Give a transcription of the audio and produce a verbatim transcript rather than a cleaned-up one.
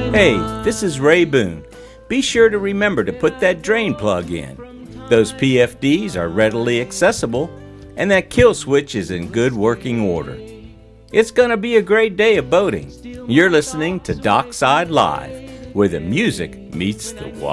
Hey, this is Ray Boone. Be sure to remember to put that drain plug in. Those P F Ds are readily accessible, and that kill switch is in good working order. It's gonna be a great day of boating. You're listening to Dockside Live, where the music meets the water.